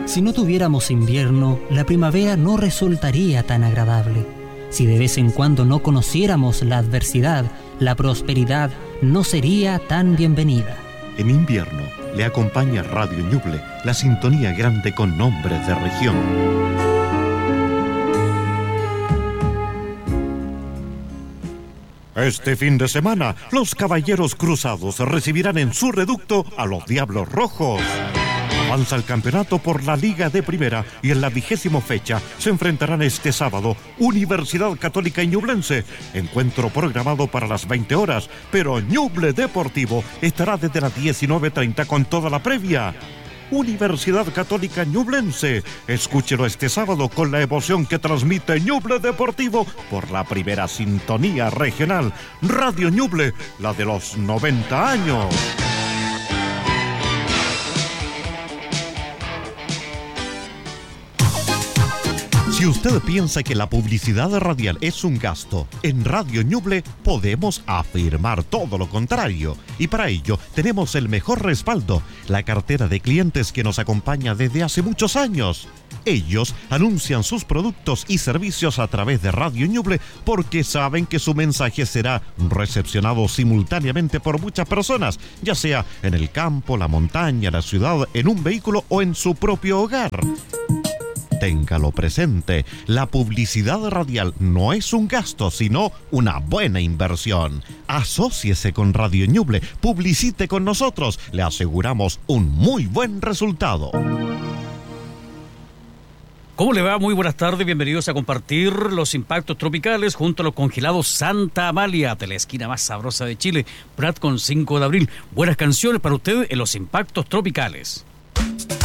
Si no tuviéramos invierno, la primavera no resultaría tan agradable. Si de vez en cuando no conociéramos la adversidad, la prosperidad no sería tan bienvenida. En invierno le acompaña Radio Ñuble, la sintonía grande con nombres de región. Este fin de semana, los Caballeros Cruzados recibirán en su reducto a los Diablos Rojos. Avanza el campeonato por la Liga de Primera y en la 20ª fecha se enfrentarán este sábado Universidad Católica y Ñublense. Encuentro programado para las 20 horas, pero Ñuble Deportivo estará desde las 19:30 con toda la previa. Universidad Católica Ñublense. Escúchelo este sábado con la emoción que transmite Ñuble Deportivo por la primera sintonía regional. Radio Ñuble, la de los 90 años. Si usted piensa que la publicidad radial es un gasto, en Radio Ñuble podemos afirmar todo lo contrario. Y para ello tenemos el mejor respaldo, la cartera de clientes que nos acompaña desde hace muchos años. Ellos anuncian sus productos y servicios a través de Radio Ñuble porque saben que su mensaje será recepcionado simultáneamente por muchas personas, ya sea en el campo, la montaña, la ciudad, en un vehículo o en su propio hogar. Téngalo presente, la publicidad radial no es un gasto, sino una buena inversión. Asóciese con Radio Ñuble, publicite con nosotros, le aseguramos un muy buen resultado. ¿Cómo le va? Muy buenas tardes, bienvenidos a compartir los impactos tropicales junto a los congelados Santa Amalia, de la esquina más sabrosa de Chile, Prat con 5 de abril. Buenas canciones para usted en los impactos tropicales.